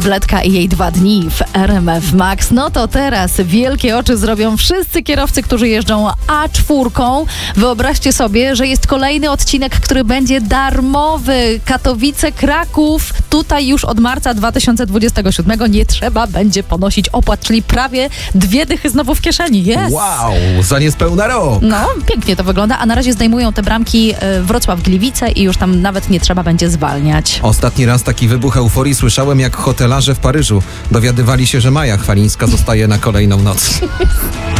Wletka i jej 2 dni w RMF Max. No to teraz wielkie oczy zrobią wszyscy kierowcy, którzy jeżdżą A4. Wyobraźcie sobie, że jest kolejny odcinek, który będzie darmowy. Katowice-Kraków. Tutaj już od marca 2027 nie trzeba będzie ponosić opłat, czyli prawie 2 dychy znowu w kieszeni. Jest. Wow, za niespełna rok. No, pięknie to wygląda, a na razie zdejmują te bramki Wrocław-Gliwice i już tam nawet nie trzeba będzie zwalniać. Ostatni raz taki wybuch euforii słyszałem, jak hotelarze w Paryżu dowiadywali się, że Maja Chwalińska zostaje na kolejną noc.